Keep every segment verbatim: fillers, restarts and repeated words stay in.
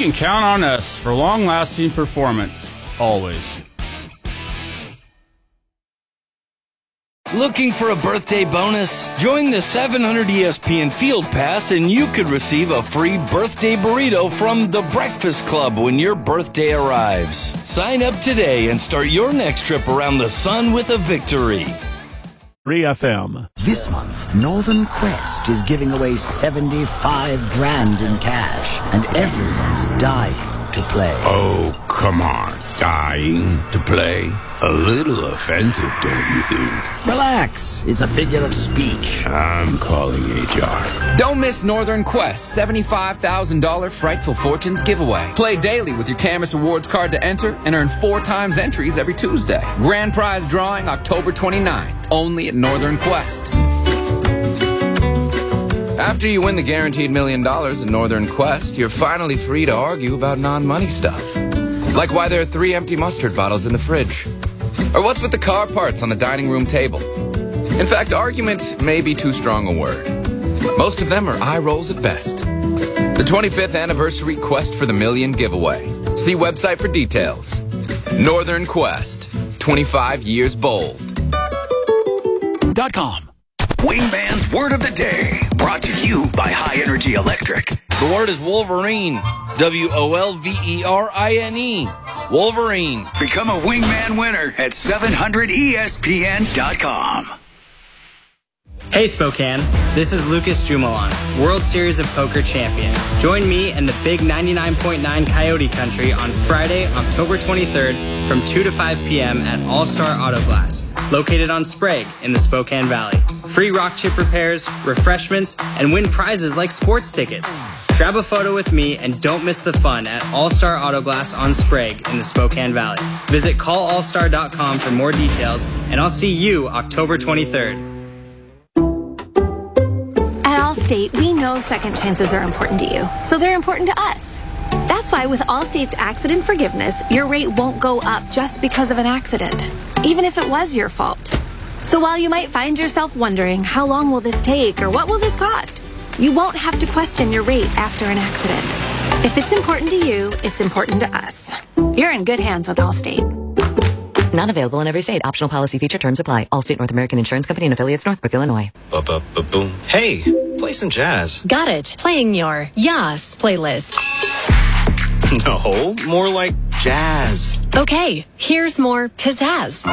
can count on us for long-lasting performance, always. Looking for a birthday bonus? Join the seven hundred E S P N Field Pass and you could receive a free birthday burrito from The Breakfast Club when your birthday arrives. Sign up today and start your next trip around the sun with a victory. Free F M. This month, Northern Quest is giving away seventy-five grand in cash, and everyone's dying to play. Oh, come on. Dying to play? A little offensive, don't you think? Relax. It's a figure of speech. I'm calling H R. Don't miss Northern Quest seventy-five thousand dollars Frightful Fortunes giveaway. Play daily with your Camus Rewards card to enter and earn four times entries every Tuesday. Grand prize drawing October twenty-ninth, only at Northern Quest. After you win the guaranteed million dollars at Northern Quest, you're finally free to argue about non-money stuff. Like why there are three empty mustard bottles in the fridge. Or what's with the car parts on the dining room table. In fact, argument may be too strong a word. Most of them are eye rolls at best. The twenty-fifth anniversary Quest for the Million giveaway. See website for details. Northern Quest, twenty-five years bold. Dot com. Wingman's Word of the Day, brought to you by High Energy Electric. The word is Wolverine. W O L V E R I N E. Wolverine. Become a Wingman winner at seven hundred E S P N dot com. Hey Spokane, this is Lucas Jumalan, World Series of Poker champion. Join me and the big ninety-nine point nine Coyote Country on Friday, October twenty-third from two to five p.m. at All Star Auto Glass, located on Sprague in the Spokane Valley. Free rock chip repairs, refreshments, and win prizes like sports tickets. Grab a photo with me and don't miss the fun at All Star Auto Glass on Sprague in the Spokane Valley. Visit call all star dot com for more details, and I'll see you October twenty-third. At Allstate, we know second chances are important to you, so they're important to us. That's why with Allstate's accident forgiveness, your rate won't go up just because of an accident, even if it was your fault. So while you might find yourself wondering, how long will this take or what will this cost? You won't have to question your rate after an accident. If it's important to you, it's important to us. You're in good hands with Allstate. Not available in every state. Optional policy feature terms apply. Allstate North American Insurance Company and affiliates, Northbrook, Illinois. Ba-ba-ba-boom. Hey, play some jazz. Got it. Playing your Yas playlist. No, more like jazz. Okay, here's more pizzazz.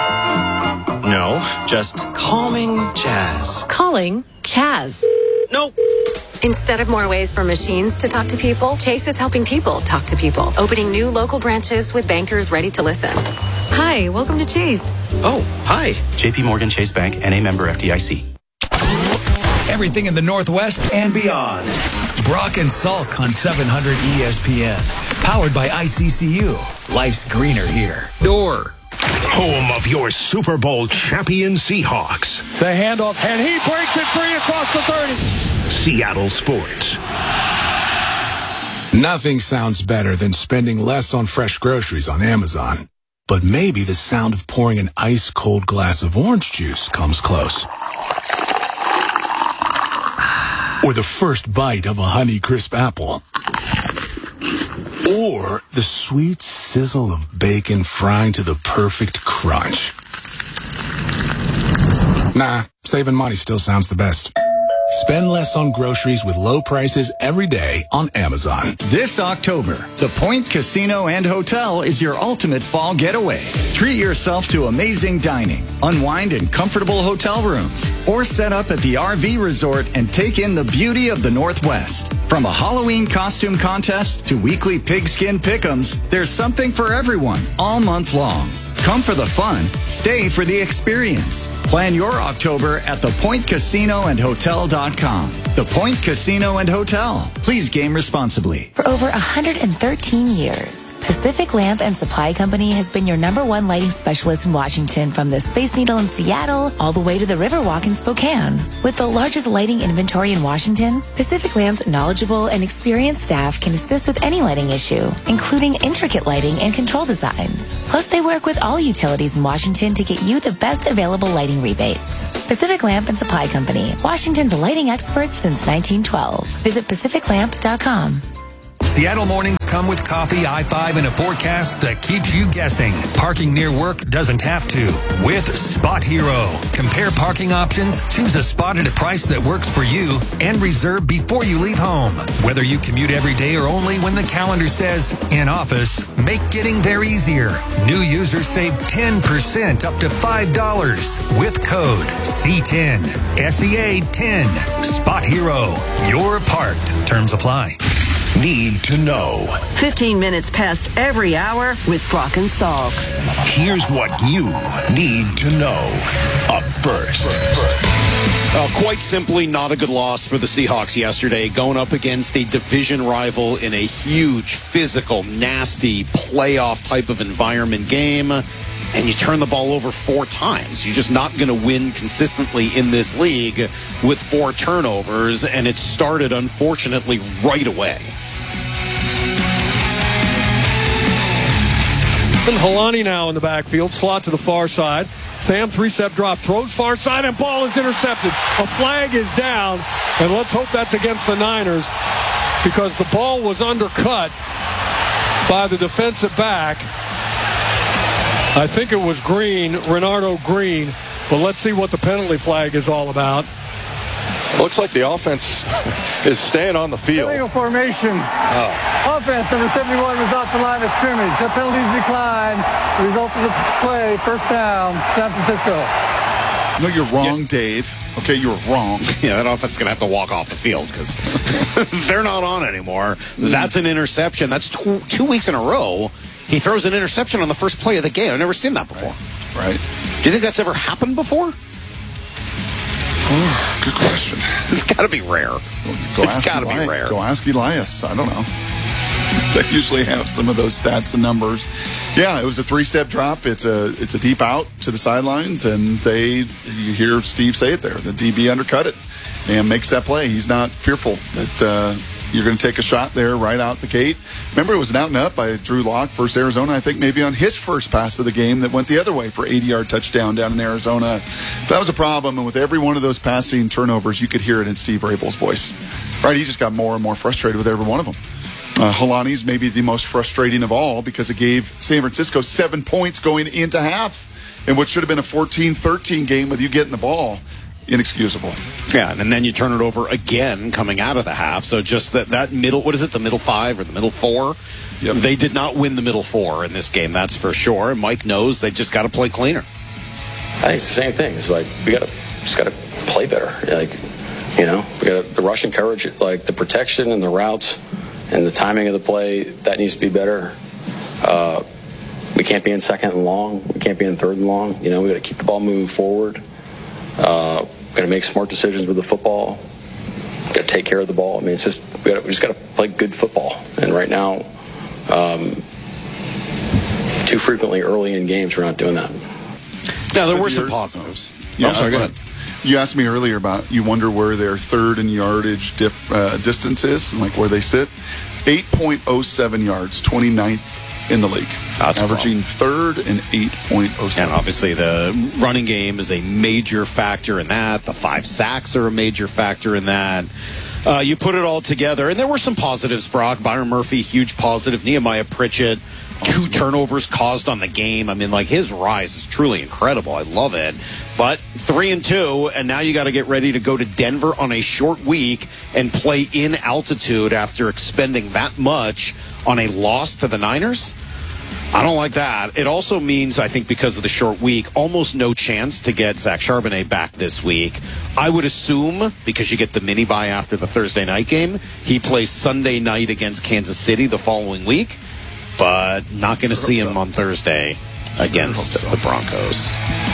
No, just calming jazz. Calling Chaz. Nope. Instead of more ways for machines to talk to people, Chase is helping people talk to people, opening new local branches with bankers ready to listen. Hi, welcome to Chase. Oh, hi. J P Morgan Chase Bank, N A member F D I C. Everything in the Northwest and beyond. Brock and Salk on seven hundred E S P N. Powered by I C C U. Life's greener here. Door. Home of your Super Bowl champion Seahawks. The handoff, and he breaks it free across the thirty. Seattle Sports. Nothing sounds better than spending less on fresh groceries on Amazon. But maybe the sound of pouring an ice-cold glass of orange juice comes close. Or the first bite of a Honeycrisp apple. Or the sweet sizzle of bacon frying to the perfect crunch. Nah, saving money still sounds the best. Spend less on groceries with low prices every day on Amazon. This October, the Point Casino and Hotel is your ultimate fall getaway. Treat yourself to amazing dining, unwind in comfortable hotel rooms, or set up at the R V resort and take in the beauty of the Northwest. From a Halloween costume contest to weekly pigskin pick'ems, there's something for everyone all month long. Come for the fun, stay for the experience. Plan your October at the point casino and hotel dot com. The Point Casino and Hotel. Please game responsibly. For over one hundred thirteen years, Pacific Lamp and Supply Company has been your number one lighting specialist in Washington, from the Space Needle in Seattle all the way to the Riverwalk in Spokane. With the largest lighting inventory in Washington, Pacific Lamp's knowledgeable and experienced staff can assist with any lighting issue, including intricate lighting and control designs. Plus, they work with all utilities in Washington to get you the best available lighting rebates. Pacific Lamp and Supply Company, Washington's lighting experts since nineteen twelve. Visit pacific lamp dot com. Seattle Mornings come with coffee, I five, and a forecast that keeps you guessing. Parking near work doesn't have to. With Spot Hero. Compare parking options, choose a spot at a price that works for you, and reserve before you leave home. Whether you commute every day or only when the calendar says in office, make getting there easier. New users save ten percent up to five dollars with code C ten. S E A ten. Spot Hero. You're parked. Terms apply. Need to know. fifteen minutes past every hour with Brock and Salk. Here's what you need to know. Up first. Uh, quite simply, not a good loss for the Seahawks yesterday, going up against a division rival in a huge, physical, nasty, playoff type of environment game. And you turn the ball over four times. You're just not going to win consistently in this league with four turnovers. And it started, unfortunately, right away. And Helani now in the backfield, slot to the far side. Sam, three-step drop, throws far side, and ball is intercepted. A flag is down, and let's hope that's against the Niners because the ball was undercut by the defensive back. I think it was Green, Renardo Green, but let's see what the penalty flag is all about. Looks like the offense is staying on the field. Illegal formation. Oh. Offense, number seventy-one was off the line of scrimmage. The penalties declined. The result of the play, first down, San Francisco. No, you're wrong, yeah. Dave. Okay, you were wrong. Yeah, that offense is going to have to walk off the field because they're not on anymore. Mm. That's an interception. That's tw- two weeks in a row. He throws an interception on the first play of the game. I've never seen that before. Right. Do you think that's ever happened before? Oh, good question. It's got to be rare. Well, go it's got to be rare. Go ask Elias. I don't know. They usually have some of those stats and numbers. Yeah, it was a three-step drop. It's a it's a deep out to the sidelines, and they you hear Steve say it there. The D B undercut it and makes that play. He's not fearful that uh, you're going to take a shot there right out the gate. Remember, it was an out and up by Drew Lock versus Arizona, I think maybe on his first pass of the game that went the other way for eighty-yard touchdown down in Arizona. That was a problem, and with every one of those passing turnovers, you could hear it in Steve Rabel's voice. Right, he just got more and more frustrated with every one of them. Uh, Helani's maybe the most frustrating of all because it gave San Francisco seven points going into half in what should have been a fourteen thirteen game with you getting the ball. Inexcusable. Yeah, and then you turn it over again coming out of the half. So just that, that middle, what is it, the middle five or the middle four? Yep. They did not win the middle four in this game, that's for sure. And Mike knows they just got to play cleaner. I think it's the same thing. It's like we got to just got to play better. Like, you know, we got the rushing coverage, like the protection and the routes and the timing of the play, that needs to be better. Uh, we can't be in second and long. We can't be in third and long. You know, we got to keep the ball moving forward. Uh, Got to make smart decisions with the football. Got to take care of the ball. I mean, it's just we, gotta, we just got to play good football. And right now, um, too frequently early in games, we're not doing that. Yeah, there so were some positives. Yeah, oh, sorry, go ahead. You asked me earlier about you wonder where their third and yardage diff, uh, distance is, and like where they sit. eight point oh seven yards, twenty-ninth in the league. That's averaging third and eight point oh seven. And obviously the running game is a major factor in that. The five sacks are a major factor in that. Uh, you put it all together, and there were some positives, Brock. Byron Murphy, huge positive. Nehemiah Pritchett, two turnovers caused on the game. I mean, like, his rise is truly incredible. I love it. But three and two, and now you got to get ready to go to Denver on a short week and play in altitude after expending that much on a loss to the Niners. I don't like that. It also means, I think, because of the short week, almost no chance to get Zach Charbonnet back this week. I would assume, because you get the mini bye after the Thursday night game, he plays Sunday night against Kansas City the following week, but not going to see him on Thursday against so. the Broncos.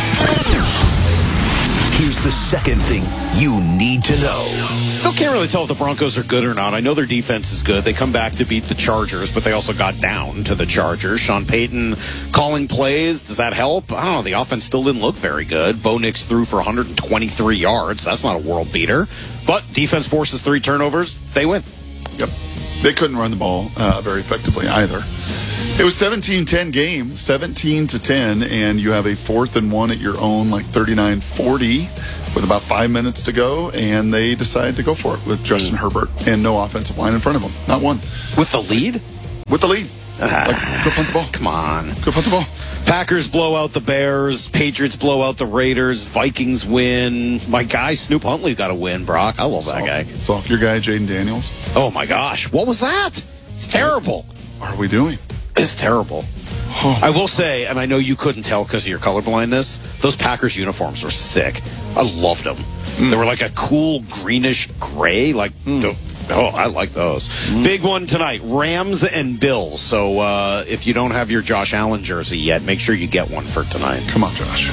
Here's the second thing you need to know. Still can't really tell if the Broncos are good or not. I know their defense is good. They come back to beat the Chargers, but they also got down to the Chargers. Sean Payton calling plays. Does that help? I don't know. The offense still didn't look very good. Bo Nix threw for one hundred twenty-three yards. That's not a world beater. But defense forces three turnovers. They win. Yep. They couldn't run the ball uh, very effectively either. It was seventeen ten game, seventeen to ten, and you have a fourth and one at your own, like thirty-nine forty, with about five minutes to go, and they decided to go for it with Justin Herbert and no offensive line in front of them. Not one. With the lead? with the lead. Like, go punt the ball. Come on. Go punt the ball. Packers blow out the Bears. Patriots blow out the Raiders. Vikings win. My guy, Snoop Huntley, got a win, Brock. I love that Salk, guy. Salk, your guy, Jaden Daniels. Oh, my gosh. What was that? It's terrible. What are we doing? It's terrible. Oh. I will say, and I know you couldn't tell because of your colorblindness, those Packers uniforms were sick. I loved them. Mm. They were like a cool greenish gray, like... Mm. Oh, I like those. Mm. Big one tonight, Rams and Bills. So uh, if you don't have your Josh Allen jersey yet, make sure you get one for tonight. Come on, Josh.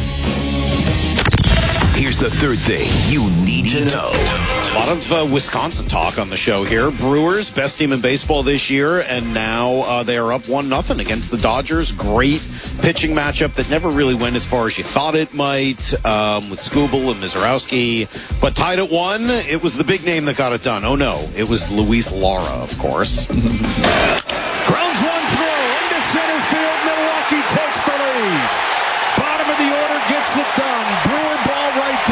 Here's the third thing you need to know. A lot of uh, Wisconsin talk on the show here. Brewers, best team in baseball this year, and now uh, they are up one nothing against the Dodgers. Great pitching matchup that never really went as far as you thought it might, um, with Skubal and Mizorowski. But tied at one, it was the big name that got it done. Oh, no, it was Luis Lara, of course. Grounds one through into center field. Milwaukee takes the lead. Bottom of the order gets it done. Brewer ball right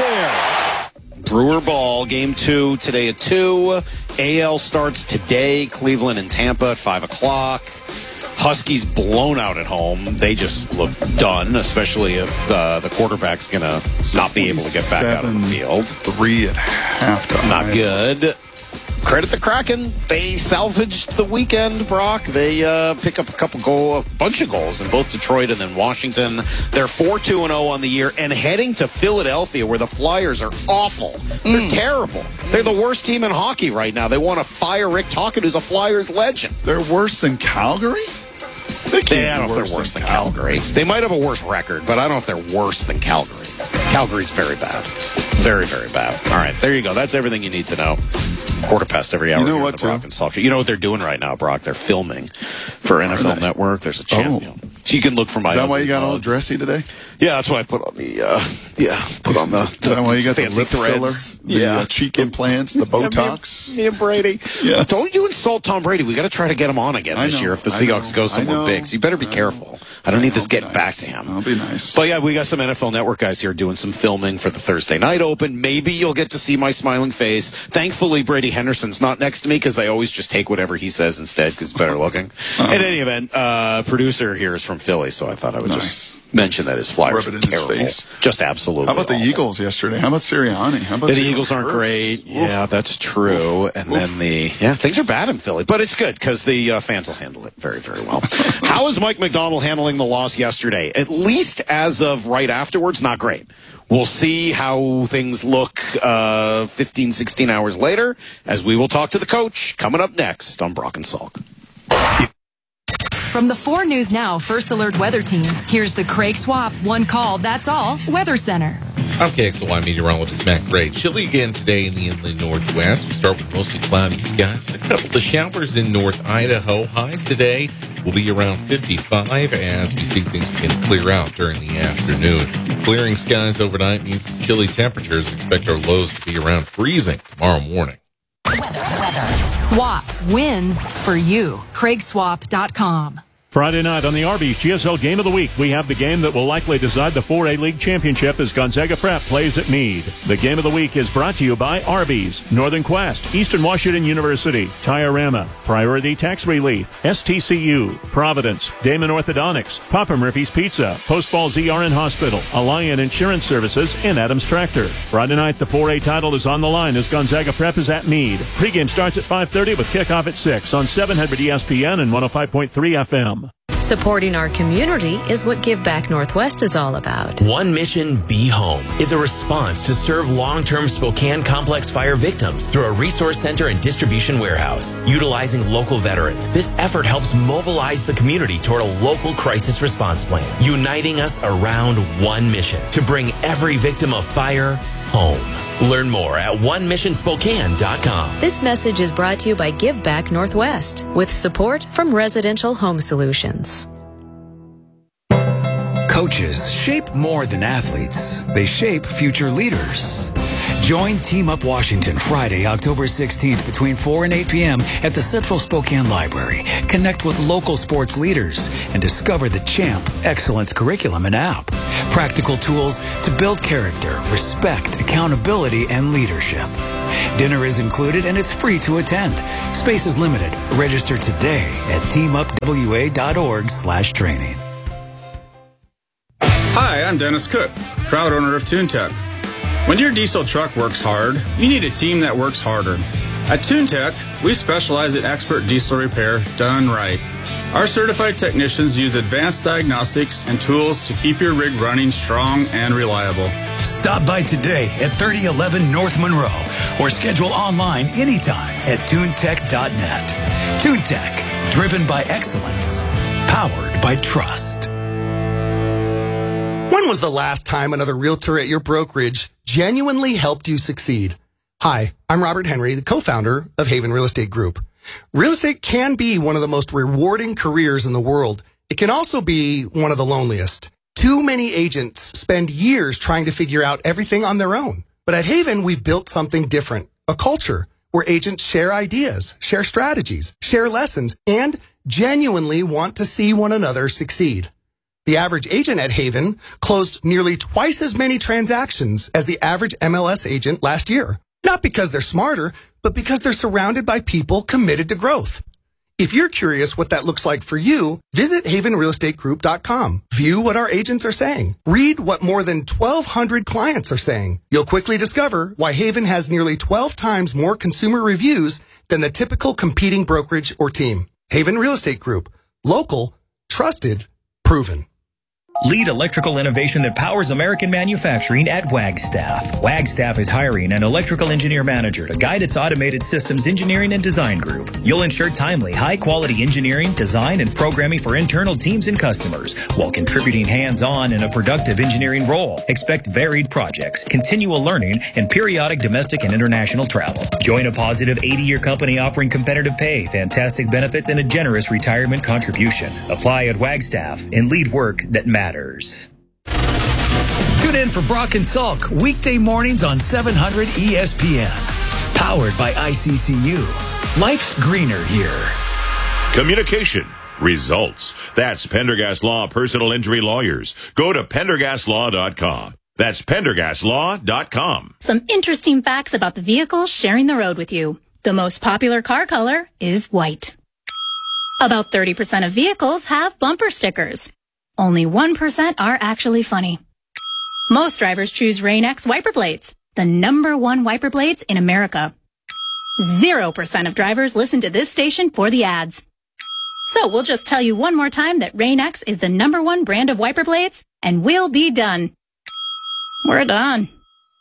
there. Brewer ball, game two today at two. A L starts today. Cleveland and Tampa at five o'clock. Huskies blown out at home. They just look done, especially if uh, the quarterback's going to not be able to get back out on the field. Three at halftime. Not good. Credit the Kraken. They salvaged the weekend, Brock. They uh, pick up a couple goal, a bunch of goals in both Detroit and then Washington. They're four two and oh on the year and heading to Philadelphia, where the Flyers are awful. They're mm. terrible. They're the worst team in hockey right now. They want to fire Rick Tocchet, who's a Flyers legend. They're worse than Calgary? They can't yeah, I don't know if they're worse than, than Calgary. Calgary. They might have a worse record, but I don't know if they're worse than Calgary. Calgary's very bad. Very, very bad. All right, there you go. That's everything you need to know. Quarter past every hour. You know here what, the Brock and Salk Show. You know what they're doing right now, Brock? They're filming for N F L Network. There's a champion. Oh. So you can look for my. Is that why you got all dressy today? Yeah, that's why I put on the. Uh, yeah, put on the. Is that why you got the lip threads? filler? The, yeah, uh, cheek implants, the Botox. Yeah, me, and, me and Brady. Yes. Don't you insult Tom Brady? We got to try to get him on again this year if the Seahawks go somewhere big. So you better be I careful. Know. I don't need this getting nice. back to him. That'll be nice. But yeah, we got some N F L Network guys here doing some filming for the Thursday night open. Maybe you'll get to see my smiling face. Thankfully, Brady Henderson's not next to me because they always just take whatever he says instead because he's better looking. uh-huh. In any event, uh, producer here is from Philly, so I thought I would nice. just mention that his Flyers Rub it are in terrible. His face. Just absolutely How about the awful. Eagles yesterday? How about Sirianni? How about the Sirianni Eagles aren't Hurts? great. Oof. Yeah, that's true. Oof. And Oof. then the yeah, things are bad in Philly, but it's good because the uh, fans will handle it very, very well. How is Mike McDonald handling the loss yesterday? At least as of right afterwards, not great. We'll see how things look uh, fifteen, sixteen hours later as we will talk to the coach coming up next on Brock and Salk. From the four News Now First Alert Weather Team, here's the Craig Swap One Call, That's All Weather Center. I'm K X L Y meteorologist Matt Gray. Chilly again today in the inland northwest. We start with mostly cloudy skies and a couple of showers in North Idaho. Highs today will be around fifty-five as we see things begin to clear out during the afternoon. Clearing skies overnight means chilly temperatures. We expect our lows to be around freezing tomorrow morning. Weather, weather. Swap wins for you. Craig Swap dot com. Friday night on the Arby's G S L Game of the Week, we have the game that will likely decide the four A League Championship as Gonzaga Prep plays at Meade. The Game of the Week is brought to you by Arby's, Northern Quest, Eastern Washington University, Tiorama, Priority Tax Relief, S T C U, Providence, Damon Orthodontics, Papa Murphy's Pizza, Post Falls E R N Hospital, Alliant Insurance Services, and Adams Tractor. Friday night, the four A title is on the line as Gonzaga Prep is at Meade. Pregame starts at five thirty with kickoff at six on seven hundred E S P N and one oh five point three F M. Supporting our community is what Give Back Northwest is all about. One Mission Be Home is a response to serve long-term Spokane complex fire victims through a resource center and distribution warehouse. Utilizing local veterans, this effort helps mobilize the community toward a local crisis response plan, uniting us around one mission to bring every victim of fire home. Learn more at one mission spokane dot com. This message is brought to you by Give Back Northwest with support from Residential Home Solutions. Coaches shape more than athletes. They shape future leaders. Join Team Up Washington Friday, October sixteenth between four and eight p.m. at the Central Spokane Library. Connect with local sports leaders and discover the CHAMP Excellence Curriculum and app. Practical tools to build character, respect, accountability, and leadership. Dinner is included and it's free to attend. Space is limited. Register today at teamupwa.org slash training. Hi, I'm Dennis Cook, proud owner of TuneTech. When your diesel truck works hard, you need a team that works harder. At TuneTech, we specialize in expert diesel repair done right. Our certified technicians use advanced diagnostics and tools to keep your rig running strong and reliable. Stop by today at thirty eleven North Monroe or schedule online anytime at tunetech dot net. TuneTech, driven by excellence, powered by trust. When was the last time another realtor at your brokerage genuinely helped you succeed? Hi, I'm Robert Henry, the co-founder of Haven Real Estate Group. Real estate can be one of the most rewarding careers in the world. It can also be one of the loneliest. Too many agents spend years trying to figure out everything on their own. But at Haven, we've built something different, a culture where agents share ideas, share strategies, share lessons, and genuinely want to see one another succeed. The average agent at Haven closed nearly twice as many transactions as the average M L S agent last year. Not because they're smarter, but because they're surrounded by people committed to growth. If you're curious what that looks like for you, visit haven real estate group dot com. View what our agents are saying. Read what more than twelve hundred clients are saying. You'll quickly discover why Haven has nearly twelve times more consumer reviews than the typical competing brokerage or team. Haven Real Estate Group. Local, trusted, proven. Lead electrical innovation that powers American manufacturing at Wagstaff. Wagstaff is hiring an electrical engineer manager to guide its automated systems engineering and design group. You'll ensure timely, high-quality engineering, design, and programming for internal teams and customers, while contributing hands-on in a productive engineering role. Expect varied projects, continual learning, and periodic domestic and international travel. Join a positive eighty-year company offering competitive pay, fantastic benefits, and a generous retirement contribution. Apply at Wagstaff and lead work that matters. Tune in for Brock and Salk weekday mornings on seven hundred E S P N. Powered by I C C U. Life's greener here. Communication. Results. That's Pendergast Law Personal Injury Lawyers. Go to pendergast law dot com. That's pendergast law dot com. Some interesting facts about the vehicles sharing the road with you. The most popular car color is white. About thirty percent of vehicles have bumper stickers. Only one percent are actually funny. Most drivers choose Rain-X wiper blades, the number one wiper blades in America. Zero percent of drivers listen to this station for the ads. So we'll just tell you one more time that Rain-X is the number one brand of wiper blades, and we'll be done. We're done.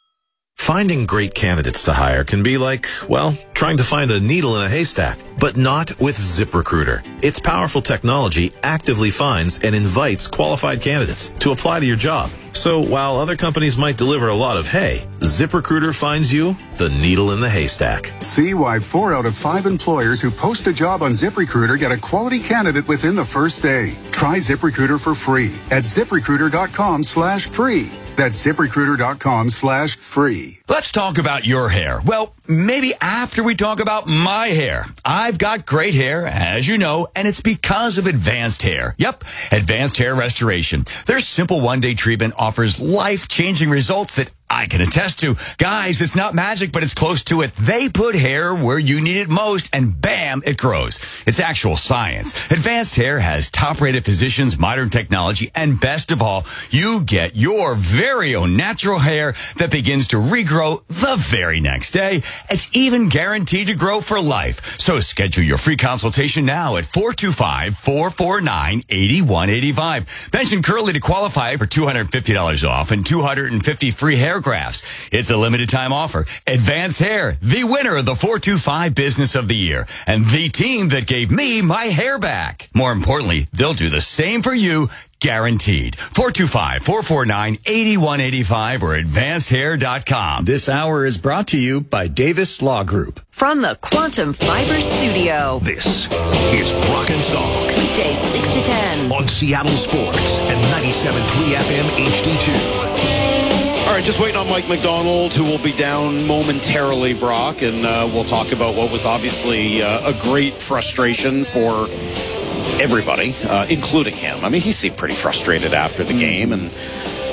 Finding great candidates to hire can be like, well, trying to find a needle in a haystack, but not with ZipRecruiter. Its powerful technology actively finds and invites qualified candidates to apply to your job. So while other companies might deliver a lot of hay, ZipRecruiter finds you the needle in the haystack. See why four out of five employers who post a job on ZipRecruiter get a quality candidate within the first day. Try ZipRecruiter for free at ziprecruiter dot com slash free. That's ziprecruiter dot com slash free. Let's talk about your hair. Well, maybe after we talk about my hair. I've got great hair, as you know, and it's because of Advanced Hair. Yep, Advanced Hair Restoration. Their simple one-day treatment offers life-changing results that I can attest to. Guys, it's not magic, but it's close to it. They put hair where you need it most, and bam, it grows. It's actual science. Advanced Hair has top-rated physicians, modern technology, and best of all, you get your very own natural hair that begins to regrow the very next day. It's even guaranteed to grow for life. So schedule your free consultation now at four two five, four four nine, eight one eight five. Mention Curly to qualify for two hundred fifty dollars off and two hundred fifty free hair grafts. It's a limited time offer. Advanced Hair, the winner of the four two five Business of the Year, and the team that gave me my hair back. More importantly, they'll do the same for you, guaranteed. four two five, four four nine, eight one eight five or advanced hair dot com. This hour is brought to you by Davis Law Group. From the Quantum Fiber Studio. This is Brock and Salk. Weekday six to ten. On Seattle Sports and ninety-seven point three F M H D two. All right, just waiting on Mike McDonald, who will be down momentarily, Brock, and uh, we'll talk about what was obviously uh, a great frustration for everybody, uh, including him. I mean, he seemed pretty frustrated after the game, and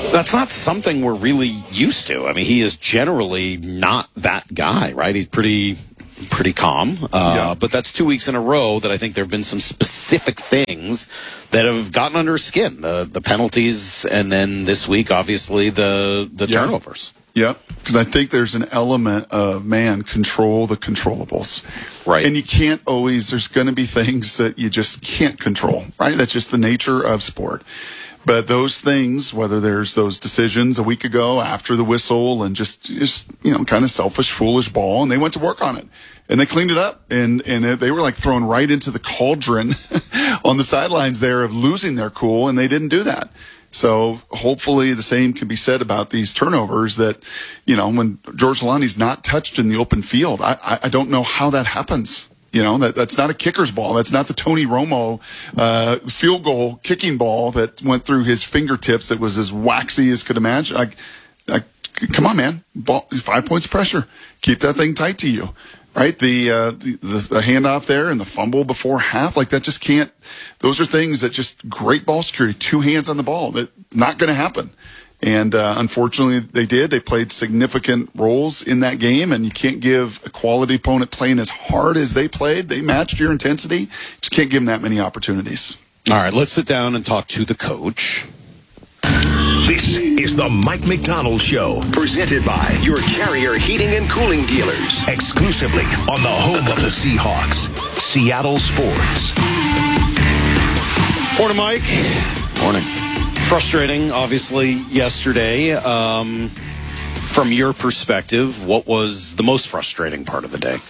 That's not something we're really used to. I mean, he is generally not that guy, right? He's pretty pretty calm. Uh, yeah. But that's two weeks in a row that I think there have been some specific things that have gotten under his skin. The, the penalties, and then this week, obviously, the, the yeah. turnovers. Yep, because I think there's an element of, man, control the controllables. Right. And you can't always, there's going to be things that you just can't control, right? That's just the nature of sport. But those things, whether there's those decisions a week ago after the whistle and just, just you know, kind of selfish, foolish ball, and they went to work on it. And they cleaned it up, and, and they were like thrown right into the cauldron on the sidelines there of losing their cool, and they didn't do that. So hopefully the same can be said about these turnovers that, you know, when George Holani's not touched in the open field, I, I, I don't know how that happens. You know, that, that's not a kicker's ball. That's not the Tony Romo uh, field goal kicking ball that went through his fingertips that was as waxy as could imagine. I, I, come on, man. Ball, five points of pressure. Keep that thing tight to you. Right, the, uh, the the handoff there and the fumble before half, like that just can't. Those are things that just great ball security, two hands on the ball, that not going to happen. And uh, unfortunately, they did. They played significant roles in that game, and you can't give a quality opponent playing as hard as they played. They matched your intensity. Just can't give them that many opportunities. All right, let's sit down and talk to the coach. This is the Mike McDonald Show, presented by your Carrier Heating and Cooling dealers, exclusively on the home of the Seahawks, Seattle Sports. Morning, Mike. Morning. Frustrating, obviously, yesterday. Um, from your perspective, what was the most frustrating part of the day?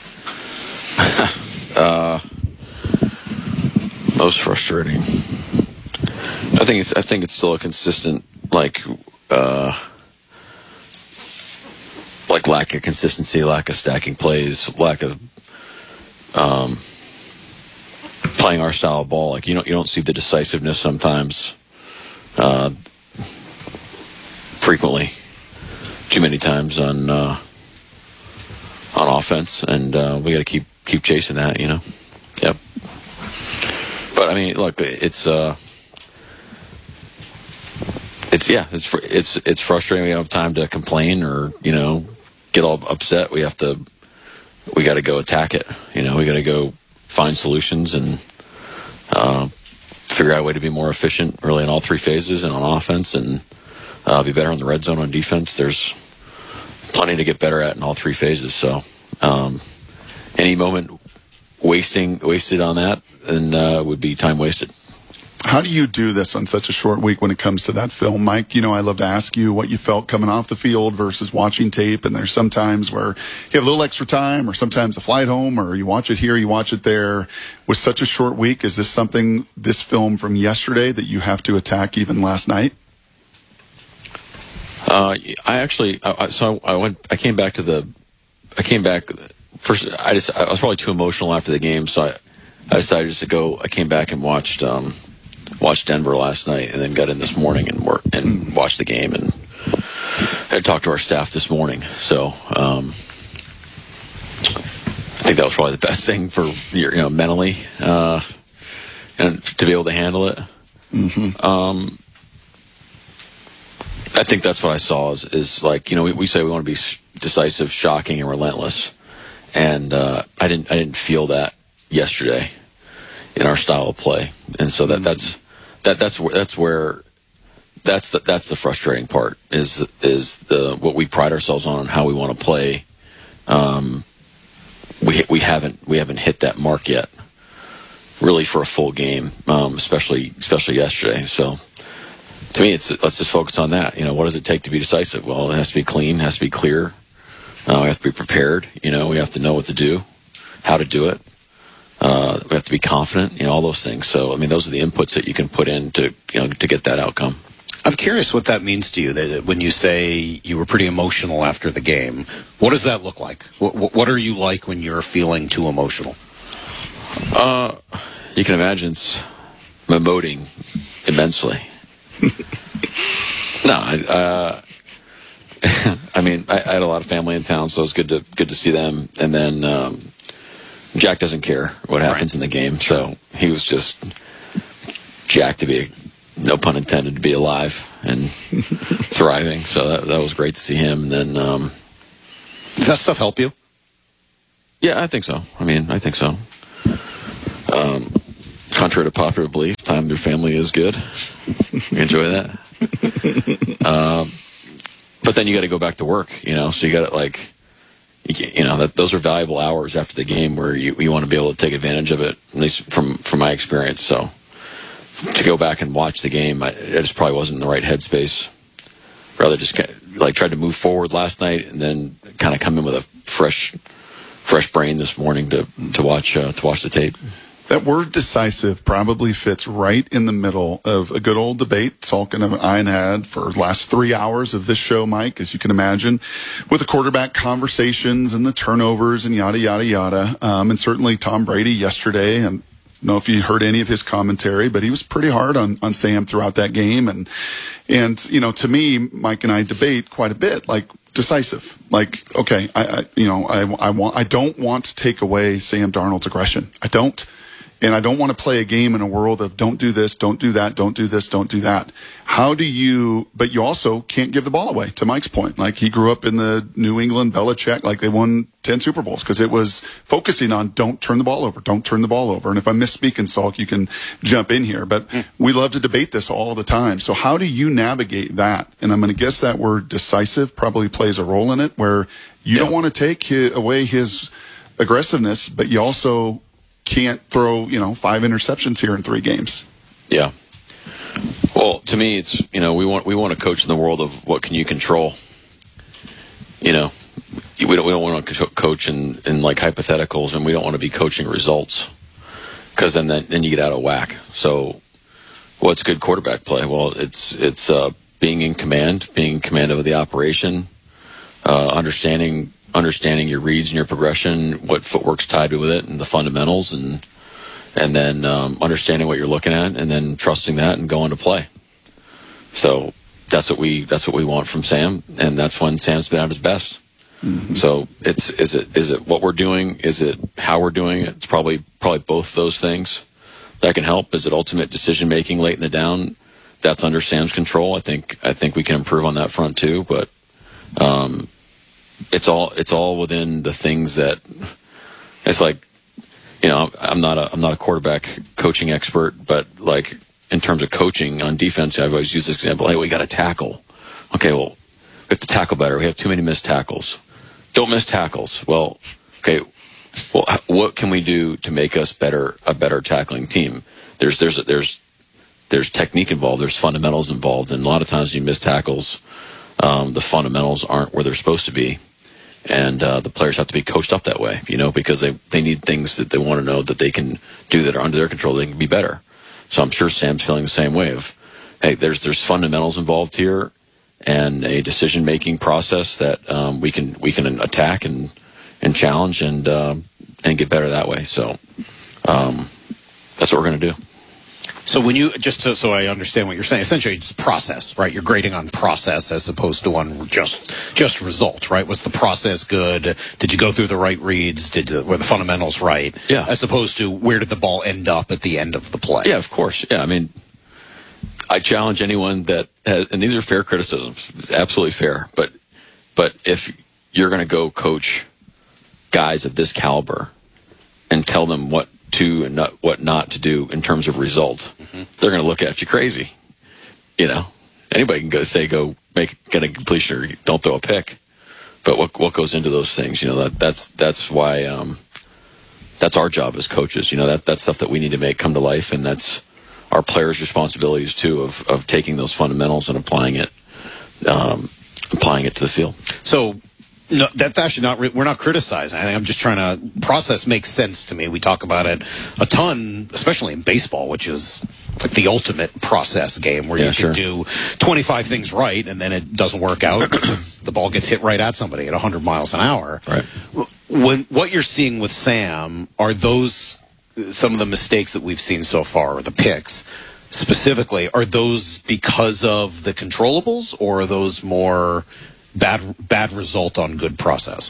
uh, most frustrating. I think it's. I think it's still a consistent. Like, uh, like lack of consistency, lack of stacking plays, lack of um, playing our style of ball. Like you don't you don't see the decisiveness sometimes, uh, frequently, too many times on uh, on offense, and uh, we got to keep keep chasing that. You know, yep. But I mean, look, it's. Uh, It's yeah, it's it's it's frustrating. We don't have time to complain or you know get all upset. We have to, we got to go attack it. You know, we got to go find solutions and uh, figure out a way to be more efficient, really in all three phases and on offense, and uh, be better in the red zone on defense. There's plenty to get better at in all three phases. So um, any moment wasting wasted on that, then uh, would be time wasted. How do you do this on such a short week when it comes to that film, Mike? You know, I love to ask you what you felt coming off the field versus watching tape. And there's some times where you have a little extra time, or sometimes a flight home, or you watch it here, you watch it there. With such a short week, is this something, this film from yesterday, that you have to attack even last night? Uh, I actually, I, so I went, I came back to the, I came back first. I just, I was probably too emotional after the game, so I, I decided just to go. I came back and watched. Um, Watched Denver last night, and then got in this morning and work and watched the game, and I talked to our staff this morning. So um, I think that was probably the best thing for you know mentally, uh, and to be able to handle it. Mm-hmm. Um, I think that's what I saw is, is like you know we, we say we want to be decisive, shocking, and relentless, and uh, I didn't I didn't feel that yesterday in our style of play, and so that that's that that's where that's where that's the that's the frustrating part is is the what we pride ourselves on and how we want to play. Um, we we haven't we haven't hit that mark yet, really, for a full game, um, especially especially yesterday. So to me, it's let's just focus on that. You know, what does it take to be decisive? Well, it has to be clean, it has to be clear. Uh, we have to be prepared. You know, we have to know what to do, how to do it. Uh, we have to be confident, you know, all those things. So, I mean, those are the inputs that you can put in to, you know, to get that outcome. I'm curious what that means to you, that when you say you were pretty emotional after the game. What does that look like? What, what are you like when you're feeling too emotional? Uh, you can imagine it's emoting immensely. no, I, uh, I mean, I, I had a lot of family in town, so it was good to good to see them. And then um, Jack doesn't care what happens right. in the game, so he was just jacked to be no pun intended, to be alive and thriving. So that that was great to see him. And then, um, does that stuff help you? Yeah, I think so. I mean, I think so. Um, contrary to popular belief, time with your family is good. You enjoy that. um, but then you got to go back to work, you know. So you got to like, you, you know, that those are valuable hours after the game where you you want to be able to take advantage of it. At least from from my experience. So to go back and watch the game, I, I just probably wasn't in the right headspace. Rather just kind of, like tried to move forward last night and then kind of come in with a fresh. fresh brain this morning to to watch uh, to watch the tape. That word decisive probably fits right in the middle of a good old debate Salk and I had for the last three hours of this show, Mike, as you can imagine, with the quarterback conversations and the turnovers and yada, yada, yada. Um, and certainly Tom Brady yesterday, and I don't know if you heard any of his commentary, but he was pretty hard on, on Sam throughout that game. And, and, you know, to me, Mike and I debate quite a bit, like, decisive. Like, okay, I, I you know, I, I want, I don't want to take away Sam Darnold's aggression. I don't. And I don't want to play a game in a world of don't do this, don't do that, don't do this, don't do that. How do you, but you also can't give the ball away, to Mike's point. Like, he grew up in the New England Belichick, like they won ten Super Bowls because it was focusing on don't turn the ball over, don't turn the ball over. And if I'm misspeaking, Salk, you can jump in here. But mm. we love to debate this all the time. So how do you navigate that? And I'm going to guess that word decisive probably plays a role in it, where you yeah. don't want to take his, away his aggressiveness, but you also can't throw, you know, five interceptions here in three games. Yeah. Well, to me, it's, you know, we want we want to coach in the world of what can you control. You know, we don't we don't want to coach in, in like hypotheticals, and we don't want to be coaching results, because then, then then you get out of whack. So, what's good quarterback play? Well, it's it's uh, being in command, being in command of the operation, uh, understanding. understanding your reads and your progression, what footwork's tied with it, and the fundamentals, and and then um, understanding what you're looking at, and then trusting that and going to play. So that's what we that's what we want from Sam, and that's when Sam's been at his best. Mm-hmm. So it's is it is it what we're doing? Is it how we're doing it? It's probably probably both those things that can help. Is it ultimate decision making late in the down? That's under Sam's control. I think I think we can improve on that front too, but. Um, It's all it's all within the things that it's like, you know, I'm not a I'm not a quarterback coaching expert, but like in terms of coaching on defense, I've always used this example. Hey, we got to tackle. Okay, well, we have to tackle better. We have too many missed tackles. Don't miss tackles. Well, okay, well, what can we do to make us better a better tackling team? There's there's there's there's technique involved. There's fundamentals involved, and a lot of times you miss tackles. Um, the fundamentals aren't where they're supposed to be, and uh, the players have to be coached up that way, you know, because they, they need things that they want to know that they can do that are under their control. They can be better. So I'm sure Sam's feeling the same way of, hey, there's there's fundamentals involved here, and a decision making process that um, we can we can attack and and challenge and uh, and get better that way. So um, that's what we're going to do. So when you, just to, so I understand what you're saying, essentially it's process, right? You're grading on process as opposed to on just just result, right? Was the process good? Did you go through the right reads? Did the, were the fundamentals right? Yeah. As opposed to where did the ball end up at the end of the play? Yeah, of course. Yeah, I mean, I challenge anyone that has, and these are fair criticisms, absolutely fair. But but if you're going to go coach guys of this caliber and tell them what to and not, what not to do in terms of result, mm-hmm. they're going to look at you crazy. You know, anybody can go say, go make get a completion or don't throw a pick. But what what goes into those things? You know, that that's that's why um, that's our job as coaches. You know, that that's stuff that we need to make come to life, and that's our players' responsibilities too of of taking those fundamentals and applying it, um, applying it to the field. So. No, that's actually not, we're not criticizing. I think I'm just trying to, process makes sense to me. We talk about it a ton, especially in baseball, which is like the ultimate process game where yeah, you sure. can do twenty-five things right and then it doesn't work out because the ball gets hit right at somebody at one hundred miles an hour. Right. When, what you're seeing with Sam, are those some of the mistakes that we've seen so far, or the picks specifically, are those because of the controllables, or are those more bad bad result on good process?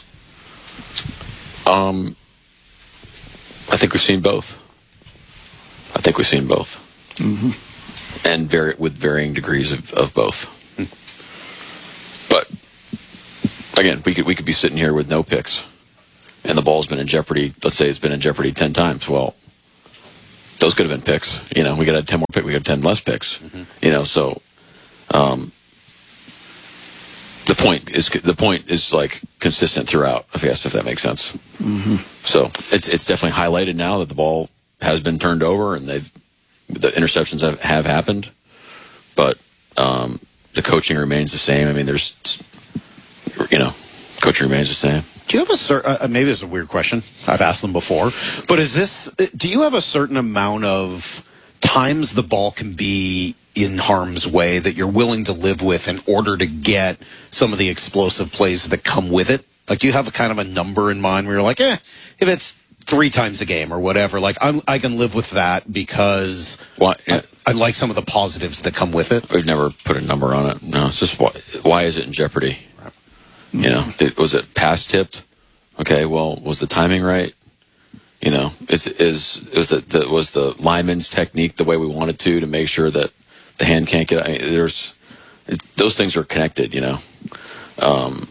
Um, I think we've seen both. I think we've seen both. Mm-hmm. and very with varying degrees of, of both. But again, we could we could be sitting here with no picks, and the ball's been in jeopardy. Let's say it's been in jeopardy ten times. Well, those could have been picks. You know, we got to have ten more picks. We got ten less picks. Mm-hmm. You know, so um, the point is the point is like consistent throughout. I guess if that makes sense. Mm-hmm. So it's it's definitely highlighted now that the ball has been turned over and they've the interceptions have, have happened, but um, the coaching remains the same. I mean, there's you know, coaching remains the same. Do you have a certain, uh, maybe it's a weird question, I've asked them before, but is this, do you have a certain amount of times the ball can be in harm's way that you're willing to live with in order to get some of the explosive plays that come with it? Like, do you have a kind of a number in mind where you're like, eh, if it's three times a game or whatever, like, I'm, I can live with that because why, yeah. I, I like some of the positives that come with it? We've never put a number on it. No, it's just why, why is it in jeopardy? You know, did, was it pass tipped? Okay, well, was the timing right? You know, is is is the, the was the lineman's technique the way we wanted to to make sure that the hand can't get? I mean, there's it, those things are connected. You know, um,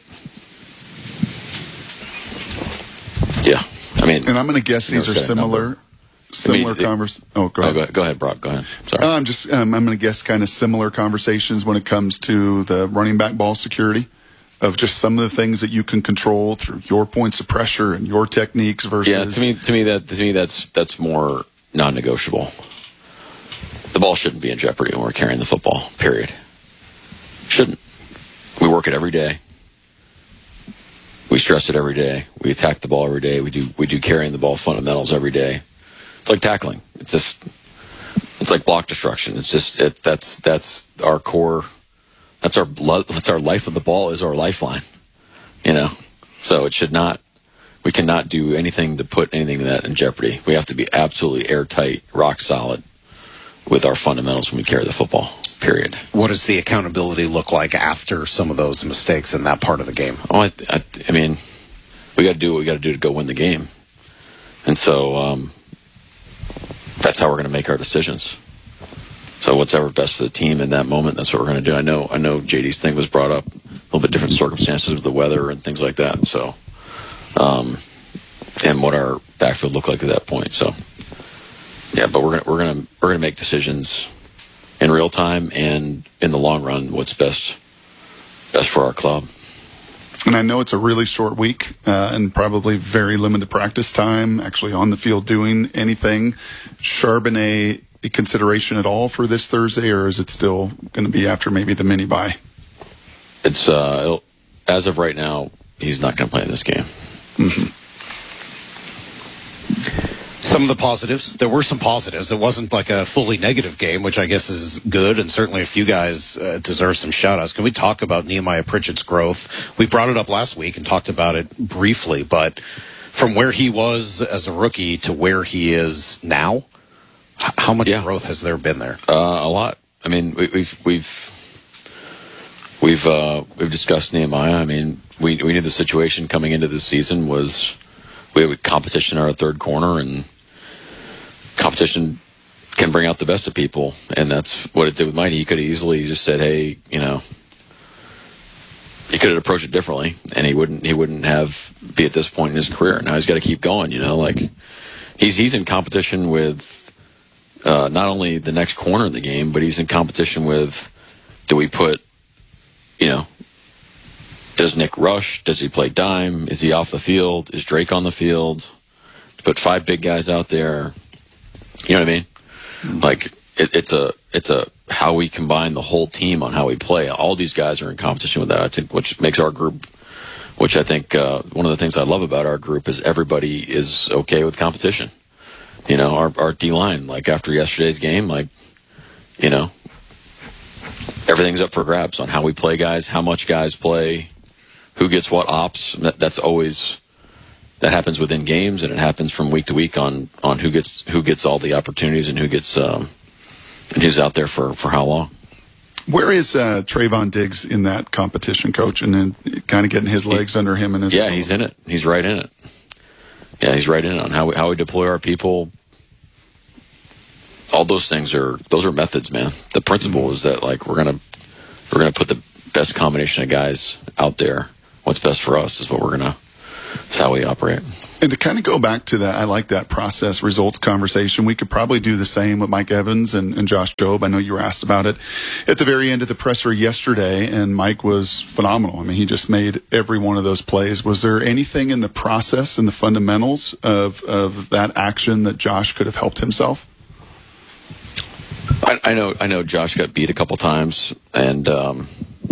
yeah. I mean, and I'm going to guess these are similar. Similar I mean, conversations. Oh, go ahead. Oh, go, go ahead, Brock. Go ahead. Sorry. Uh, I'm just. Um, I'm going to guess kind of similar conversations when it comes to the running back ball security. Of just some of the things that you can control through your points of pressure and your techniques versus. Yeah, to me, to me that to me that's that's more non-negotiable. The ball shouldn't be in jeopardy when we're carrying the football. Period. Shouldn't. We work it every day. We stress it every day. We attack the ball every day. We do we do carrying the ball fundamentals every day. It's like tackling. It's just it's like block destruction. It's just it, that's that's our core. That's our that's our life of the ball is our lifeline, you know. So it should not. We cannot do anything to put anything of that in jeopardy. We have to be absolutely airtight, rock solid with our fundamentals when we carry the football. Period. What does the accountability look like after some of those mistakes in that part of the game? Oh, I, I, I mean, we got to do what we got to do to go win the game, and so um, that's how we're going to make our decisions. So what's ever best for the team in that moment, that's what we're going to do. I know I know J D's thing was brought up, a little bit different circumstances with the weather and things like that. So, um, and what our backfield looked like at that point. So, yeah, but we're gonna we're gonna we're gonna make decisions in real time and in the long run. What's best best for our club. And I know it's a really short week uh, and probably very limited practice time. Actually, on the field doing anything. Charbonnet. Consideration at all for this Thursday, or is it still going to be after maybe the mini bye? It's uh, it'll, as of right now, he's not going to play in this game. Mm-hmm. Some of the positives. There were some positives. It wasn't like a fully negative game, which I guess is good, and certainly a few guys uh, deserve some shout-outs. Can we talk about Nehemiah Pritchett's growth? We brought it up last week and talked about it briefly, but from where he was as a rookie to where he is now, how much yeah. growth has there been there? Uh, a lot. I mean, we, we've we've we've uh, we've discussed Nehemiah. I mean, we we knew the situation coming into this season was we have competition in our third corner, and competition can bring out the best of people, and that's what it did with Mighty. He could have easily just said, "Hey, you know," he could have approached it differently, and he wouldn't he wouldn't have be at this point in his career. Now he's got to keep going. You know, like he's he's in competition with. Uh, not only the next corner in the game, but he's in competition with, do we put, you know, does Nick rush? Does he play dime? Is he off the field? Is Drake on the field? Put five big guys out there. You know what I mean? Mm-hmm. Like, it, it's a, it's a, how we combine the whole team on how we play. All these guys are in competition with that, I think, which makes our group, which I think, uh, one of the things I love about our group is everybody is okay with competition. You know, our our D-line, like after yesterday's game, like, you know, everything's up for grabs on how we play guys, how much guys play, who gets what ops. That, that's always, that happens within games, and it happens from week to week on, on who gets who gets all the opportunities and who gets, um, and who's out there for, for how long. Where is uh, Trayvon Diggs in that competition, Coach, and then kind of getting his legs he, under him? And his Yeah, he's in it. He's right in it. Yeah, he's right in on how we, how we deploy our people. all those things are those are methods, man. The principle is that like we're gonna we're gonna put the best combination of guys out there. What's best for us is what we're gonna. That's how we operate. And to kind of go back to that, I like that process results conversation. We could probably do the same with Mike Evans and, and Josh Jobe. I know you were asked about it at the very end of the presser yesterday, and Mike was phenomenal. I mean, he just made every one of those plays. Was there anything in the process and the fundamentals of, of that action that Josh could have helped himself? I, I know I know Josh got beat a couple times, and um,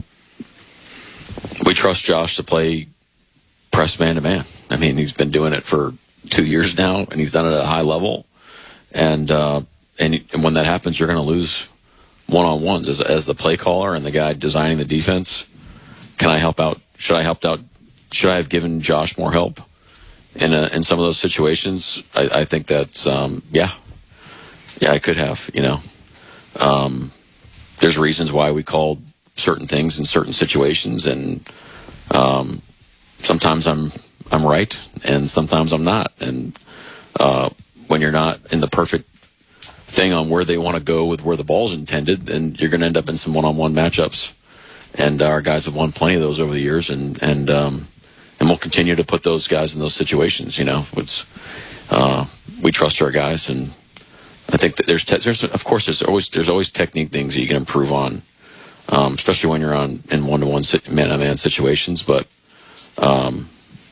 we trust Josh to play press man-to-man. I mean, he's been doing it for two years now, and he's done it at a high level. And uh, and, and when that happens, you're going to lose one-on-ones. As, as the play caller and the guy designing the defense, can I help out? Should I help out? Should I have given Josh more help in a, in some of those situations? I, I think that's, um, yeah. Yeah, I could have, you know. Um, there's reasons why we called certain things in certain situations, and um, sometimes I'm I'm right, and sometimes I'm not. And uh, when you're not in the perfect thing on where they want to go with where the ball's intended, then you're going to end up in some one-on-one matchups. And our guys have won plenty of those over the years, and and um, and we'll continue to put those guys in those situations. You know, it's uh, we trust our guys, and I think that there's te- there's of course there's always there's always technique things that you can improve on, um, especially when you're on in one-to-one man-to-man situations, but. Um,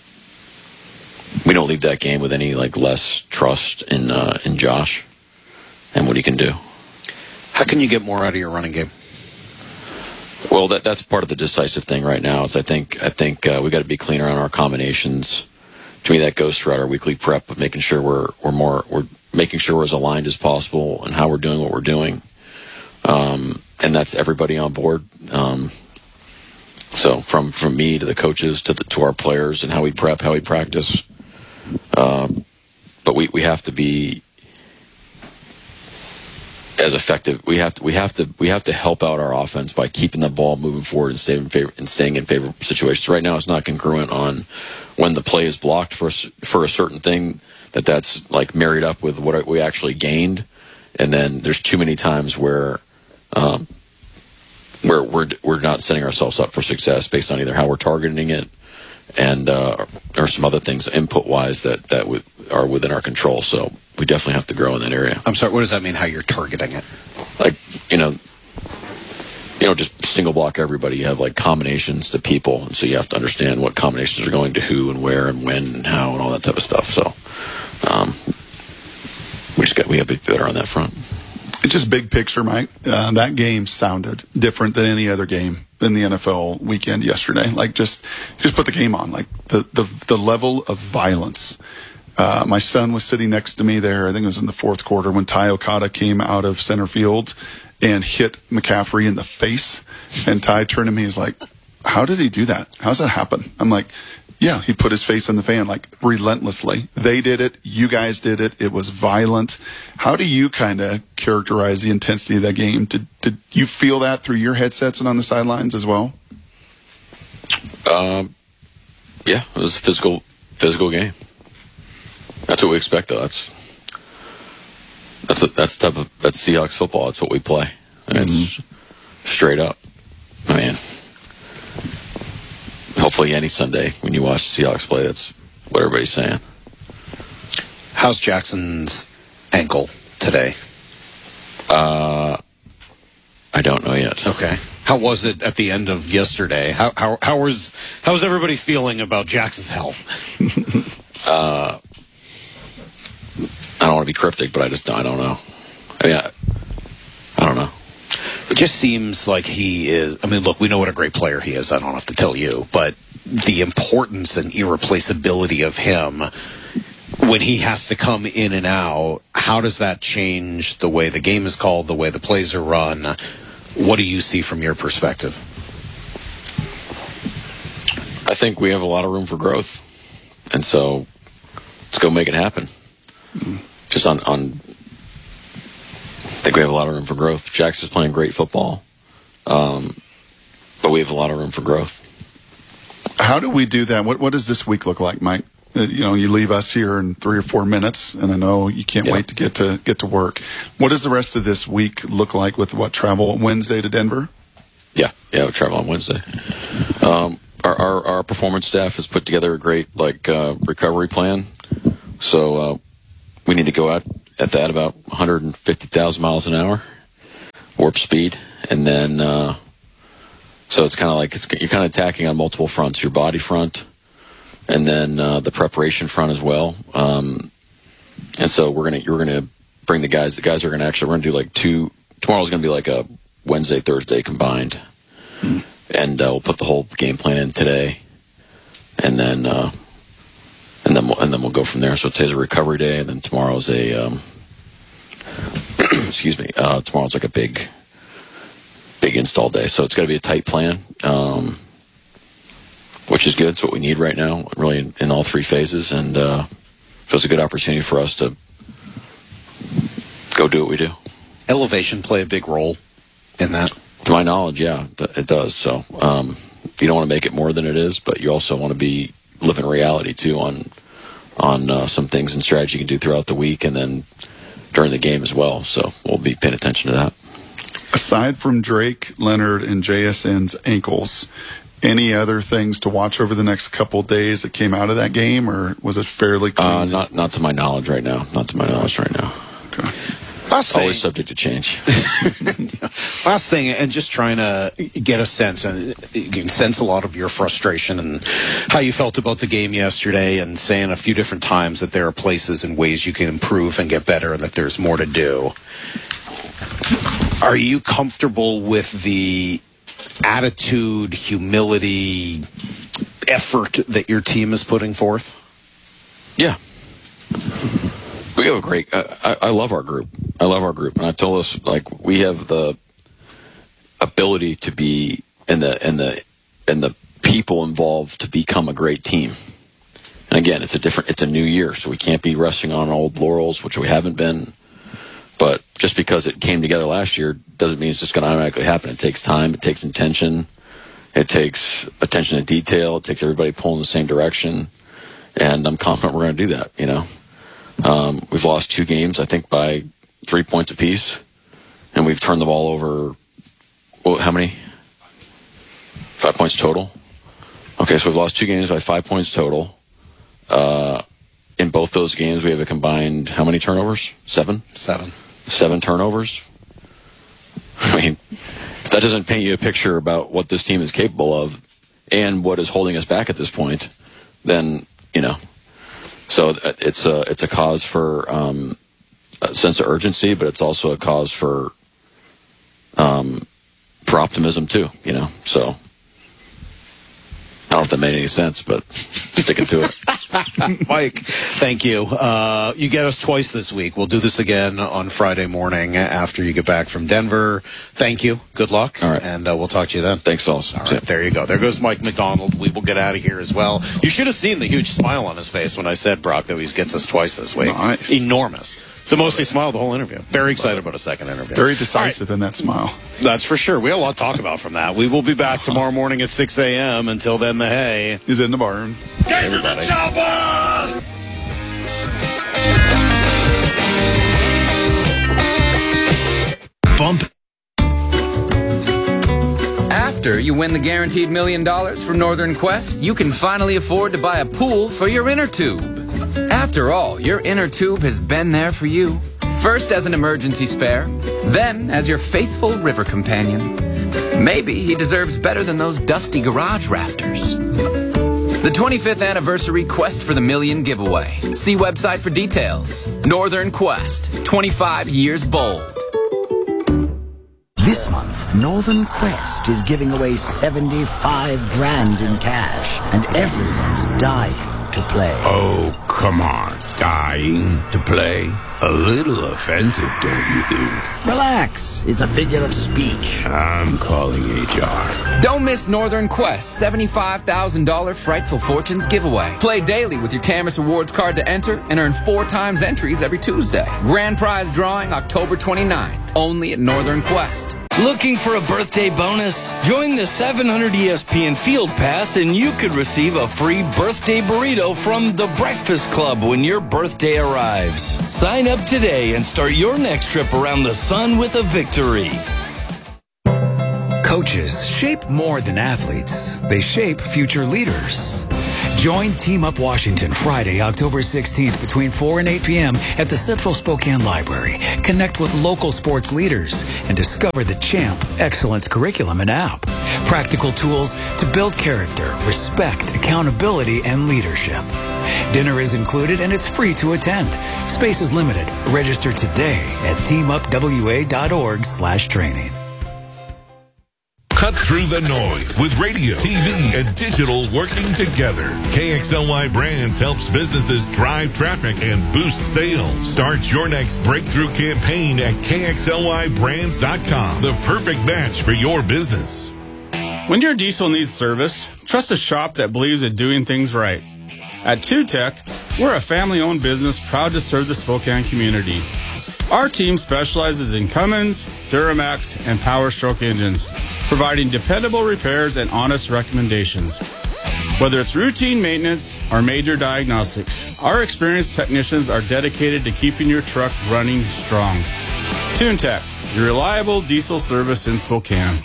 we don't leave that game with any like less trust in uh, in Josh and what he can do. How can you get more out of your running game? Well, that that's part of the decisive thing right now. Is I think I think uh, we got to be cleaner on our combinations. To me, that goes throughout our weekly prep of making sure we're we're more we're making sure we're as aligned as possible and how we're doing what we're doing. Um, and that's everybody on board. Um, so from from me to the coaches to the, to our players and how we prep, how we practice. Um, but we, we have to be as effective. We have to we have to we have to help out our offense by keeping the ball moving forward and staying in favor, and staying in favorable situations. Right now, it's not congruent on when the play is blocked for for a certain thing that that's like married up with what we actually gained, and then there's too many times where um, where we're we're not setting ourselves up for success based on either how we're targeting it. And uh, or some other things input-wise that, that w- are within our control. So we definitely have to grow in that area. I'm sorry, what does that mean, how you're targeting it? Like, you know, you know, just single block everybody. You have, like, combinations to people. And so you have to understand what combinations are going to who and where and when and how and all that type of stuff. So um, we just got we have to be better on that front. It's just big picture, Mike. Uh, that game sounded different than any other game in the N F L weekend yesterday. Like, just just put the game on. Like, the, the, the level of violence. Uh, my son was sitting next to me there, I think it was in the fourth quarter, when Ty Okada came out of center field and hit McCaffrey in the face. And Ty turned to me and was like, how did he do that? How's that happen? I'm like, yeah, he put his face in the fan, like, relentlessly. They did it. You guys did it. It was violent. How do you kind of characterize the intensity of that game? Did, did you feel that through your headsets and on the sidelines as well? Um, yeah, it was a physical, physical game. That's what we expect, though. That's that's a, that's the type of that's Seahawks football. That's what we play. I mean, mm-hmm. It's straight up. I mean, hopefully any Sunday when you watch the Seahawks play, that's what everybody's saying. How's Jackson's ankle today? Uh, I don't know yet. Okay. How was it at the end of yesterday? How how how was how was everybody feeling about Jackson's health? uh, I don't want to be cryptic, but I just I don't know. I mean, I, I don't know. It just seems like he is. I mean, look, we know what a great player he is. I don't have to tell you, but the importance and irreplaceability of him when he has to come in and out, how does that change the way the game is called, the way the plays are run? What do you see from your perspective? I think we have a lot of room for growth, and so let's go make it happen. Mm-hmm. Just on, on, I think we have a lot of room for growth. Jackson's playing great football, um, but we have a lot of room for growth. How do we do that? What What does this week look like, Mike? Uh, you know, you leave us here in three or four minutes, and I know you can't yeah. wait to get to get to work. What does the rest of this week look like with what travel Wednesday to Denver? Yeah, yeah, we'll travel on Wednesday. Um, our, our our performance staff has put together a great like uh, recovery plan. So uh, we need to go out at that about one hundred fifty thousand miles an hour, warp speed, and then uh, so it's kind of like it's, you're kind of attacking on multiple fronts: your body front, and then uh, the preparation front as well. Um, and so we're gonna you're gonna bring the guys. The guys are gonna actually we're gonna do like two. Tomorrow's gonna be like a Wednesday, Thursday combined, mm. and uh, we'll put the whole game plan in today, and then uh, and then we'll, and then we'll go from there. So today's a recovery day, and then tomorrow's a um, excuse me. Uh, tomorrow's like a big, big install day. So it's got to be a tight plan, um, which is good. It's what we need right now, really in, in all three phases, and uh, so it's a good opportunity for us to go do what we do. Elevation play a big role in that? To my knowledge, yeah, it does. So um, you don't want to make it more than it is, but you also want to be living reality too on on uh, some things and strategy you can do throughout the week and then during the game as well. So we'll be paying attention to that. Aside from Drake, Leonard, and J S N's ankles, any other things to watch over the next couple days that came out of that game, or was it fairly clean? Uh, not not to my knowledge right now. Not to my knowledge right now. Okay. Last thing. Always subject to change. Last thing, and just trying to get a sense, and you can sense a lot of your frustration and how you felt about the game yesterday, and saying a few different times that there are places and ways you can improve and get better and that there's more to do. Are you comfortable with the attitude, humility, effort that your team is putting forth? Yeah. We have a great, I, I love our group. I love our group. And I've told us, like, we have the ability to be, and the, and the, and the people involved to become a great team. And again, it's a different, it's a new year, so we can't be resting on old laurels, which we haven't been. But just because it came together last year doesn't mean it's just going to automatically happen. It takes time. It takes intention. It takes attention to detail. It takes everybody pulling in the same direction. And I'm confident we're going to do that, you know. Um, we've lost two games, I think, by three points apiece. And we've turned the ball over, well, how many? Five points total. Okay, so we've lost two games by five points total. Uh, in both those games, we have a combined, how many turnovers? Seven? Seven. Seven turnovers. I mean, if that doesn't paint you a picture about what this team is capable of and what is holding us back at this point, then, you know. So it's a, it's a cause for um, a sense of urgency, but it's also a cause for um, for optimism, too, you know. So I don't know if that made any sense, but sticking to it. Mike, thank you. Uh, you get us twice this week. We'll do this again on Friday morning after you get back from Denver. Thank you. Good luck. All right. And uh, we'll talk to you then. Thanks, fellas. All right, there you go. There goes Mike McDonald. We will get out of here as well. You should have seen the huge smile on his face when I said, Brock, that he gets us twice this week. Nice. Enormous. The most he smiled the whole interview. Very excited about a second interview. Very decisive right. in that smile. That's for sure. We have a lot to talk about from that. We will be back tomorrow morning at six a.m. Until then, the hay is in the barn. Get to the chopper! Bump. After you win the guaranteed million dollars from Northern Quest, you can finally afford to buy a pool for your inner tube. After all, your inner tube has been there for you. First as an emergency spare, then as your faithful river companion. Maybe he deserves better than those dusty garage rafters. The twenty-fifth anniversary Quest for the Million giveaway. See website for details. Northern Quest, twenty-five years bold. This month, Northern Quest is giving away seventy-five grand in cash, and everyone's dying to play. Oh, come on. Dying to play? A little offensive, don't you think? Relax. It's a figure of speech. I'm calling H R. Don't miss Northern Quest's seventy-five thousand dollars Frightful Fortunes giveaway. Play daily with your Camus Rewards card to enter and earn four times entries every Tuesday. Grand prize drawing October twenty-ninth, only at Northern Quest. Looking for a birthday bonus? Join the seven hundred E S P N Field Pass and you could receive a free birthday burrito from The Breakfast Club when your birthday arrives. Sign up today and start your next trip around the sun with a victory. Coaches shape more than athletes. They shape future leaders. Join Team Up Washington Friday, October sixteenth between four and eight p.m. at the Central Spokane Library. Connect with local sports leaders and discover the CHAMP Excellence Curriculum and app. Practical tools to build character, respect, accountability, and leadership. Dinner is included and it's free to attend. Space is limited. Register today at teamupwa.org slash training. Cut through the noise with radio, T V, and digital working together. K X L Y Brands helps businesses drive traffic and boost sales. Start your next breakthrough campaign at K X L Y brands dot com. The perfect match for your business. When your diesel needs service, trust a shop that believes in doing things right. At TuTech, we're a family-owned business proud to serve the Spokane community. Our team specializes in Cummins, Duramax, and Power Stroke engines, providing dependable repairs and honest recommendations. Whether it's routine maintenance or major diagnostics, our experienced technicians are dedicated to keeping your truck running strong. TuneTech, your reliable diesel service in Spokane.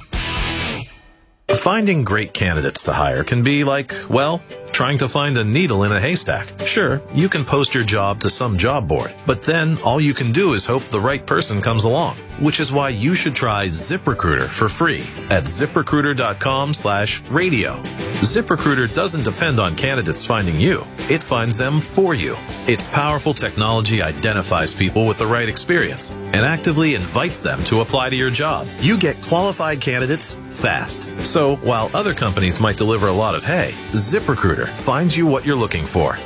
Finding great candidates to hire can be like, well, trying to find a needle in a haystack. Sure, you can post your job to some job board, but then all you can do is hope the right person comes along, which is why you should try ZipRecruiter for free at ZipRecruiter.com slash radio. ZipRecruiter doesn't depend on candidates finding you. It finds them for you. Its powerful technology identifies people with the right experience and actively invites them to apply to your job. You get qualified candidates fast. So while other companies might deliver a lot of hay, ZipRecruiter finds you what you're looking for.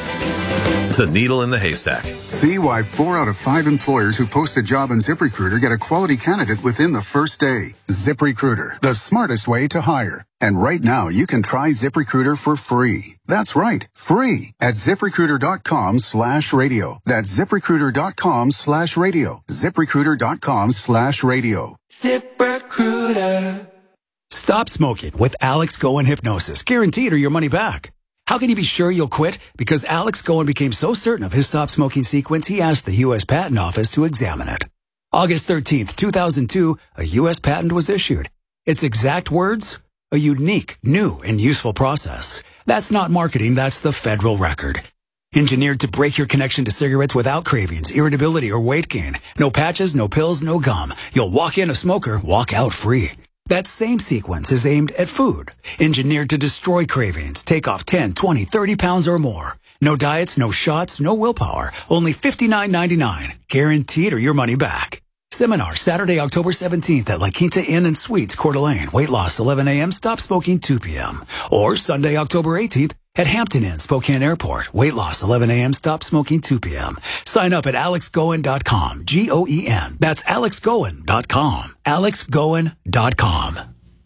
The needle in the haystack. See why four out of five employers who post a job on ZipRecruiter get a quality candidate within the first day. ZipRecruiter, the smartest way to hire. And right now, you can try ZipRecruiter for free. That's right, free at ZipRecruiter.com slash radio. That's ZipRecruiter.com slash radio. ZipRecruiter.com slash radio. ZipRecruiter. Stop smoking with Alex Goen Hypnosis, guaranteed or your money back. How can you be sure you'll quit? Because Alex Goen became so certain of his stop smoking sequence, he asked the U S Patent Office to examine it. August thirteenth, two thousand two, a U S patent was issued. Its exact words? A unique, new, and useful process. That's not marketing, that's the federal record. Engineered to break your connection to cigarettes without cravings, irritability, or weight gain. No patches, no pills, no gum. You'll walk in a smoker, walk out free. That same sequence is aimed at food. Engineered to destroy cravings, take off ten, twenty, thirty pounds or more. No diets, no shots, no willpower. Only fifty-nine ninety-nine. Guaranteed or your money back. Seminar Saturday, October seventeenth at La Quinta Inn and Suites, Coeur d'Alene. Weight loss eleven a.m., stop smoking two p.m. Or Sunday, October eighteenth at Hampton Inn, Spokane Airport. Weight loss eleven a.m., stop smoking two p.m. Sign up at alex goen dot com. G O E N. That's alex goen dot com. alex goen dot com.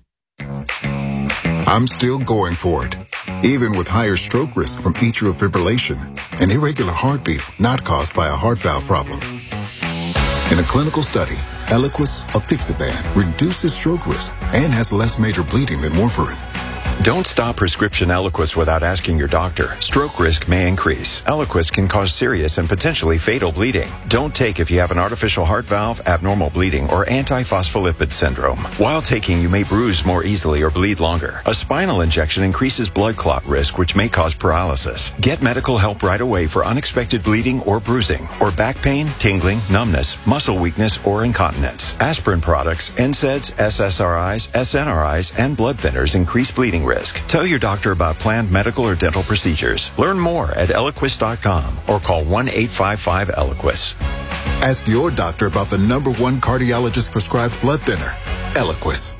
I'm still going for it, even with higher stroke risk from atrial fibrillation, an irregular heartbeat not caused by a heart valve problem. In a clinical study, Eliquis apixaban reduces stroke risk and has less major bleeding than warfarin. Don't stop prescription Eliquis without asking your doctor. Stroke risk may increase. Eliquis can cause serious and potentially fatal bleeding. Don't take if you have an artificial heart valve, abnormal bleeding, or antiphospholipid syndrome. While taking, you may bruise more easily or bleed longer. A spinal injection increases blood clot risk, which may cause paralysis. Get medical help right away for unexpected bleeding or bruising, or back pain, tingling, numbness, muscle weakness, or incontinence. Aspirin products, N SAIDs, S S R Is, S N R Is, and blood thinners increase bleeding risk. Tell your doctor about planned medical or dental procedures. Learn more at eliquis dot com or call one eight five five Eliquis. Ask your doctor about the number one cardiologist prescribed blood thinner, Eliquis.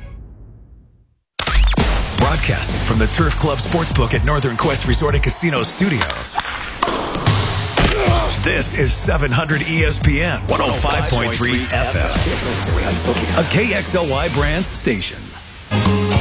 Broadcasting from the Turf Club Sportsbook at Northern Quest Resort and Casino Studios. This is seven hundred E S P N one oh five point three F M, a K X L Y Brands station.